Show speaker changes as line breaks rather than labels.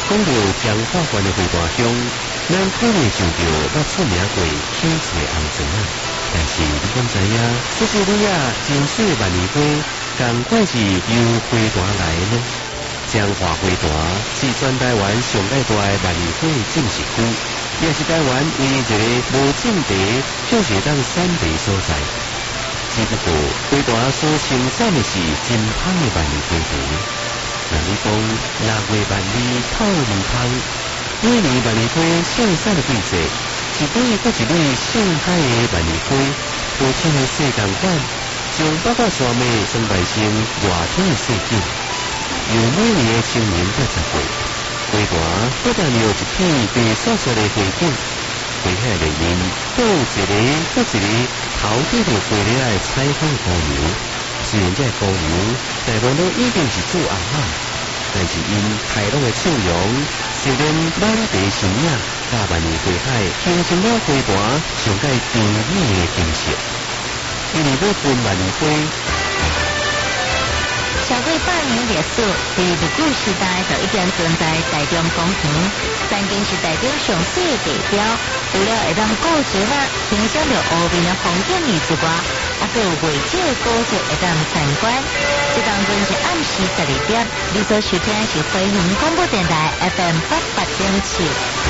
讲到彰化县的花大乡，咱可能想到捌出名过起厝的红砖啊，但是你敢知影，这些女仔真水万里花，同款是由花大来呢？彰化花大是全台湾上界大的万里花种植区，也是台湾唯一一个无种地却是当产地所在。只不过花大所生产的是真香的万里花茶。若你讲6月万里透米香，每年万里花盛产的季节，一蕊搁一蕊盛开的万里花，无像的世同款，将北角山脉装扮成热天的世景。由每年的清明到10月，花坛不但有一片白雪雪的花景，花海内面搁有一个搁一个头戴着花蕊仔的彩虹姑娘。虽然这姑娘大部分都已经是做阿嬷，但是因开朗的笑容，虽然满地新影，甲万里花海形成了花坛上界甜美的景色。因为要分万里花。
超过100年历史，自日据时代就已经存在台中公园，曾经是台中上水的地标。除了会当顾水仔欣赏到湖面的风景以之外，还佫有未少的古迹会当参观。这当中是暗时12点，你所收听的是回云广播电台 FM 88.7。